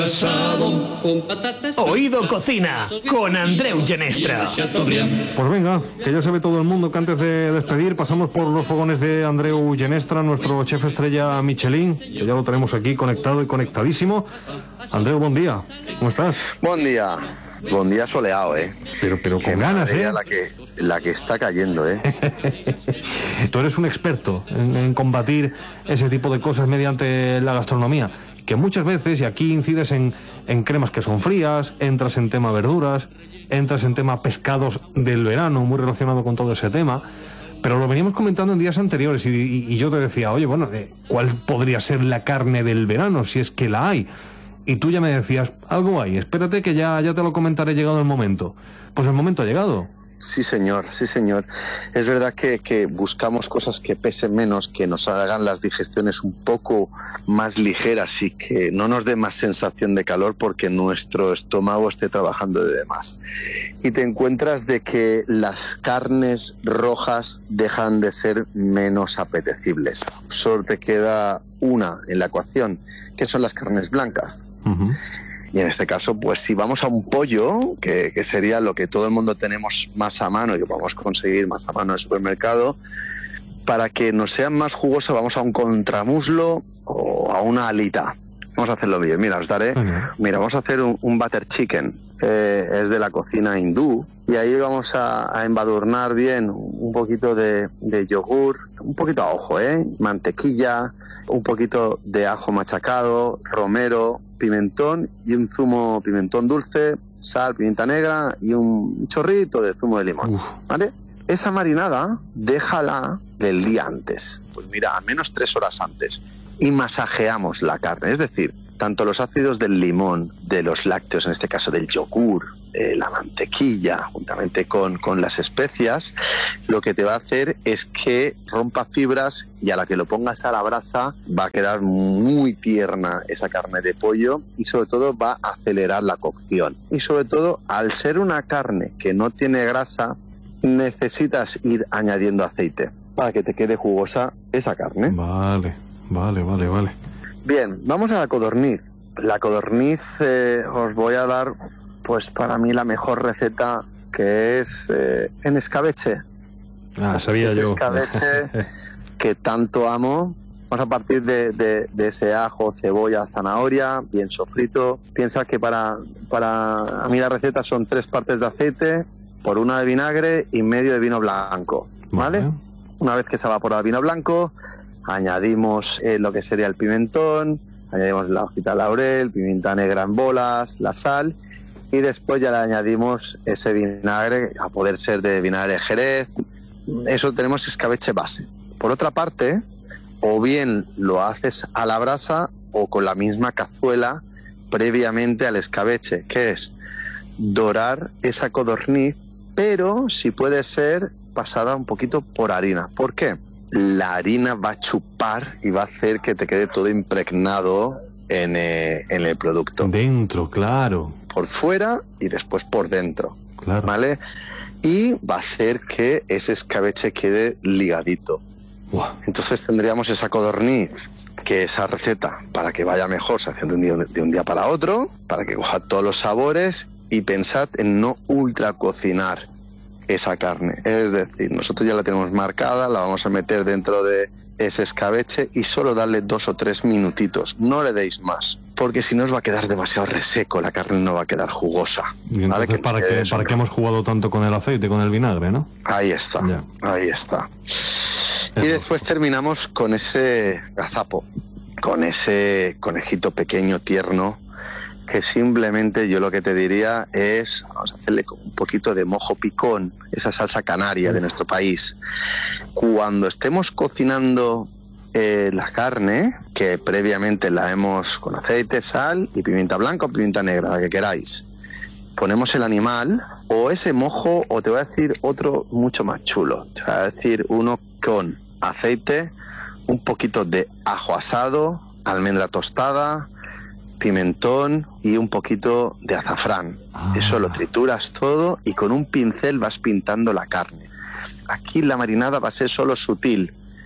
Oído Cocina, con Andreu Genestra. Pues venga, que ya sabe todo el mundo que antes de despedir pasamos por los fogones de Andreu Genestra, nuestro chef estrella Michelin, que ya lo tenemos aquí conectado y conectadísimo. Andreu, buen día, ¿cómo estás? Buen día soleado, Pero con ganas, la que está cayendo, Tú eres un experto en combatir ese tipo de cosas mediante la gastronomía, que muchas veces, y aquí incides en cremas que son frías, entras en tema verduras, entras en tema pescados del verano, muy relacionado con todo ese tema, pero lo veníamos comentando en días anteriores y yo te decía, oye, bueno, ¿cuál podría ser la carne del verano, si es que la hay? Y tú ya me decías, algo hay, espérate que ya te lo comentaré llegado el momento. Pues el momento ha llegado. Sí, señor. Es verdad que buscamos cosas que pesen menos, que nos hagan las digestiones un poco más ligeras y que no nos dé más sensación de calor porque nuestro estómago esté trabajando de más. Y te encuentras de que las carnes rojas dejan de ser menos apetecibles. Solo te queda una en la ecuación, que son las carnes blancas. Uh-huh. Y en este caso, pues si vamos a un pollo, que sería lo que todo el mundo tenemos más a mano y que podemos conseguir más a mano en el supermercado, para que nos sean más jugosos vamos a un contramuslo o a una alita. Vamos a hacerlo bien, mira, os daré. Mira, vamos a hacer un butter chicken, es de la cocina hindú, y ahí vamos a embadurnar bien un poquito de yogur, un poquito a ojo, mantequilla, un poquito de ajo machacado, romero, pimentón y un zumo pimentón dulce, sal, pimienta negra y un chorrito de zumo de limón, ¿vale? Esa marinada déjala del día antes, pues mira, al menos 3 horas antes, y masajeamos la carne, es decir, tanto los ácidos del limón, de los lácteos, en este caso del yogur, la mantequilla, juntamente con las especias, lo que te va a hacer es que rompa fibras y a la que lo pongas a la brasa va a quedar muy tierna esa carne de pollo y sobre todo va a acelerar la cocción. Y sobre todo, al ser una carne que no tiene grasa, necesitas ir añadiendo aceite para que te quede jugosa esa carne. Vale. Bien, vamos a la codorniz. La codorniz os voy a dar, pues para mí la mejor receta, que es en escabeche. Sabía yo. Escabeche que tanto amo. Vamos a partir de ese ajo, cebolla, zanahoria, bien sofrito. Piensa que para a mí la receta son 3 partes de aceite por 1 de vinagre y medio de vino blanco, ¿vale? Una vez que se ha evaporado el vino blanco, añadimos lo que sería el pimentón, añadimos la hojita de laurel, pimienta negra en bolas, la sal, y después ya le añadimos ese vinagre, a poder ser de vinagre de Jerez. Eso tenemos escabeche base. Por otra parte, o bien lo haces a la brasa o con la misma cazuela previamente al escabeche, que es dorar esa codorniz, pero si puede ser pasada un poquito por harina. ¿Por qué? La harina va a chupar y va a hacer que te quede todo impregnado en el producto. Dentro, claro. Por fuera y después por dentro, claro. ¿Vale? Y va a hacer que ese escabeche quede ligadito. Wow. Entonces tendríamos esa codorniz, que esa receta, para que vaya mejor, se hace de un día para otro, para que coja todos los sabores, y pensad en no ultra cocinar esa carne. Es decir, nosotros ya la tenemos marcada, la vamos a meter dentro de ese escabeche y solo darle 2 o 3 minutitos, no le deis más, porque si no os va a quedar demasiado reseco, la carne no va a quedar jugosa. Y entonces, ¿vale? ¿para qué hemos jugado tanto con el aceite, con el vinagre, no? Ahí está, ya. Ahí está. Y después terminamos con ese gazapo, con ese conejito pequeño, tierno, que simplemente yo lo que te diría es, vamos a hacerle con un poquito de mojo picón, esa salsa canaria de nuestro país. Cuando estemos cocinando la carne, que previamente la hemos con aceite, sal y pimienta blanca o pimienta negra, la que queráis, ponemos el animal o ese mojo, o te voy a decir otro mucho más chulo, te voy a decir uno con aceite, un poquito de ajo asado, almendra tostada, pimentón y un poquito de azafrán. Eso lo trituras todo y con un pincel vas pintando la carne. Aquí la marinada va a ser solo sutil.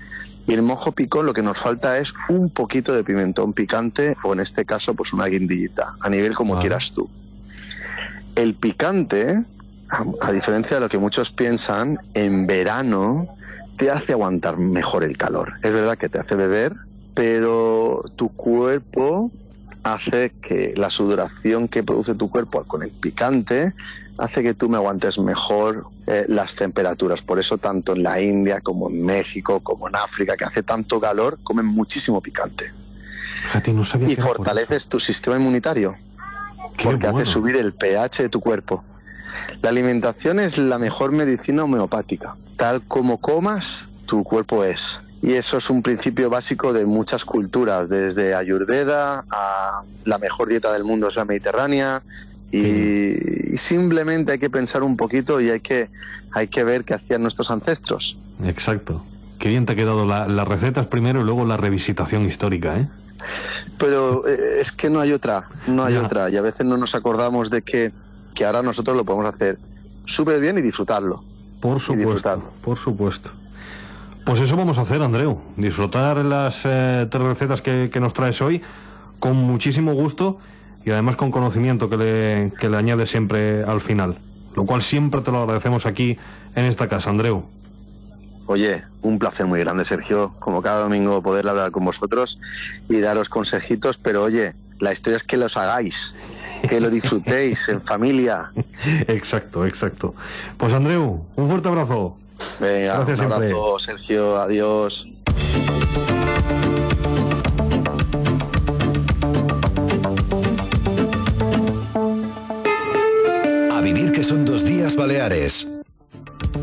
Y el mojo picón lo que nos falta es un poquito de pimentón picante, o en este caso pues una guindillita, a nivel como quieras tú. El picante, a diferencia de lo que muchos piensan, en verano te hace aguantar mejor el calor. Es verdad que te hace beber, pero tu cuerpo hace que la sudoración que produce tu cuerpo con el picante hace que tú me aguantes mejor las temperaturas. Por eso tanto en la India como en México, como en África, que hace tanto calor, comen muchísimo picante. Fíjate, no sabía y que era por fortaleces tu sistema inmunitario, Qué porque bueno. hace subir el pH de tu cuerpo. La alimentación es la mejor medicina homeopática. Tal como comas, tu cuerpo es. Y eso es un principio básico de muchas culturas, desde Ayurveda a la mejor dieta del mundo es la mediterránea. Y simplemente hay que pensar un poquito y hay que ver qué hacían nuestros ancestros. Exacto. Qué bien te ha quedado las recetas primero y luego la revisitación histórica, ¿eh? Pero es que no hay otra. Ya. Y a veces no nos acordamos de que ahora nosotros lo podemos hacer súper bien y disfrutarlo. Por supuesto, por supuesto. Pues eso vamos a hacer, Andreu. Disfrutar las 3 recetas que nos traes hoy con muchísimo gusto y además con conocimiento que le añade siempre al final. Lo cual siempre te lo agradecemos aquí en esta casa, Andreu. Oye, un placer muy grande, Sergio, como cada domingo poder hablar con vosotros y daros consejitos, pero oye, la historia es que los hagáis, que lo disfrutéis en familia. Exacto, exacto. Pues Andreu, un fuerte abrazo. Venga, Gracias un abrazo, siempre. Sergio, adiós. A vivir que son 2 días Baleares.